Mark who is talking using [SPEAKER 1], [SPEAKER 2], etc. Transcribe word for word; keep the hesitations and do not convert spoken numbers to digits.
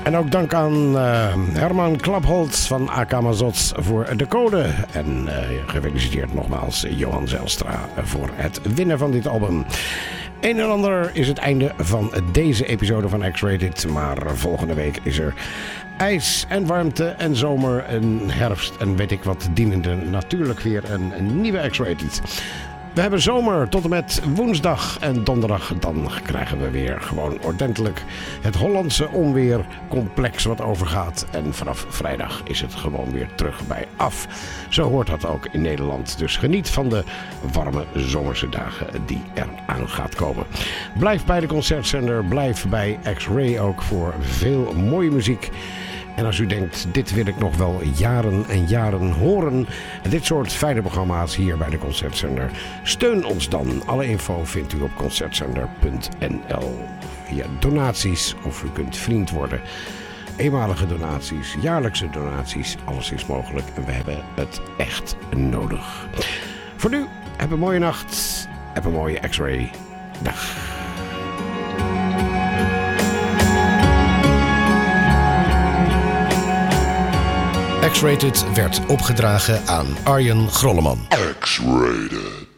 [SPEAKER 1] En ook dank aan uh, Herman Klapholz van A K Mazots voor de code. En uh, gefeliciteerd nogmaals Johan Zijlstra voor het winnen van dit album. Een en ander is het einde van deze episode van X-Rated. Maar volgende week is er ijs en warmte en zomer en herfst en weet ik wat dienende. Natuurlijk weer een, een nieuwe X-Rated. We hebben zomer tot en met woensdag en donderdag. Dan krijgen we weer gewoon ordentelijk het Hollandse onweer complex wat overgaat. En vanaf vrijdag is het gewoon weer terug bij af. Zo hoort dat ook in Nederland. Dus geniet van de warme zomerse dagen die eraan gaat komen. Blijf bij de concertzender. Blijf bij X-Ray ook voor veel mooie muziek. En als u denkt, dit wil ik nog wel jaren en jaren horen. Dit soort fijne programma's hier bij de Concertzender. Steun ons dan. Alle info vindt u op concertzender punt n l. Via donaties of u kunt vriend worden. Eenmalige donaties, jaarlijkse donaties. Alles is mogelijk en we hebben het echt nodig. Voor nu, heb een mooie nacht. Heb een mooie X-Ray. Dag. X-Rated werd opgedragen aan Arjen Grolleman.
[SPEAKER 2] X-Rated.